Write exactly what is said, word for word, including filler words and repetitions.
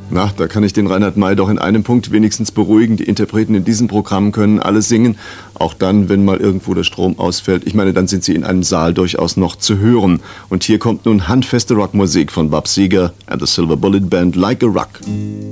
Na, da kann ich den Reinhard May doch in einem Punkt wenigstens beruhigen. Die Interpreten in diesem Programm können alle singen, auch dann, wenn mal irgendwo der Strom ausfällt. Ich meine, dann sind sie in einem Saal durchaus noch zu hören. Und hier kommt nun handfeste Rockmusik von Bob Seger and the Silver Bullet Band, Like a Rock.